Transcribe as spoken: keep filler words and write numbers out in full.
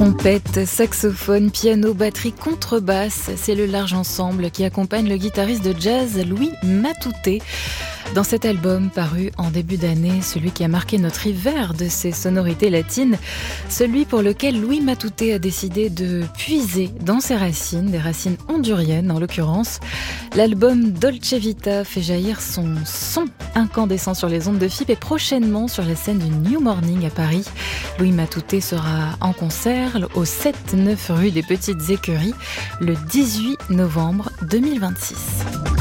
Trompette, saxophone, piano, batterie, contrebasse, c'est le large ensemble qui accompagne le guitariste de jazz Louis Matouté. Dans cet album paru en début d'année, celui qui a marqué notre hiver de ses sonorités latines, celui pour lequel Louis Matouté a décidé de puiser dans ses racines, des racines honduriennes en l'occurrence. L'album Dolce Vita fait jaillir son son incandescent sur les ondes de F I P et prochainement sur la scène du New Morning à Paris. Louis Matouté sera en concert au sept neuf rue des Petites Écuries le dix-huit novembre deux mille vingt-six.